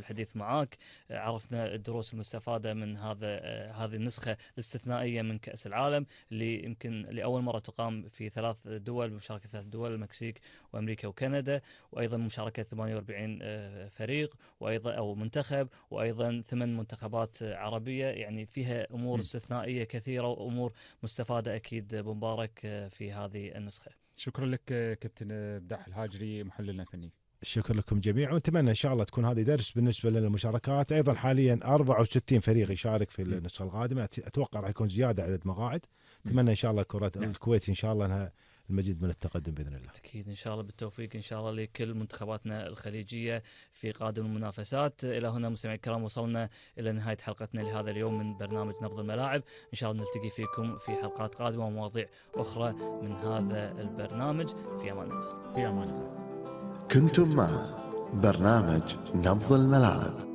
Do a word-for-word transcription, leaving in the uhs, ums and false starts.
الحديث معاك، عرفنا الدروس المستفادة من هذا هذه النسخة الاستثنائية من كأس العالم اللي يمكن لأول مرة تقام في ثلاث دول بمشاركة ثلاث دول، المكسيك وأمريكا وكندا، وأيضا مشاركة ثمانية وأربعين فريق وأيضا أو منتخب، وأيضا ثمان منتخبات عربية. يعني فيها أمور م. استثنائية كثيرة وأمور مستفادة أكيد مبارك في هذه النسخة. شكرا لك كابتن بداح الهاجري محللنا الفني. شكرا لكم جميعا، ونتمنى ان شاء الله تكون هذه درس بالنسبه للمشاركات. ايضا حاليا أربعة وستين فريق يشارك في النسخه القادمه، اتوقع راح يكون زياده عدد مقاعد. اتمنى ان شاء الله كره الكويت ان شاء الله انها المزيد من التقدم باذن الله. اكيد ان شاء الله بالتوفيق ان شاء الله لكل منتخباتنا الخليجيه في قادم المنافسات. الى هنا مستمعي الكرام وصلنا الى نهايه حلقتنا لهذا اليوم من برنامج نبض الملاعب. ان شاء الله نلتقي فيكم في حلقات قادمه ومواضيع اخرى من هذا البرنامج. في امان الله. في امان الله. كنتم مع برنامج نبض الملاعب.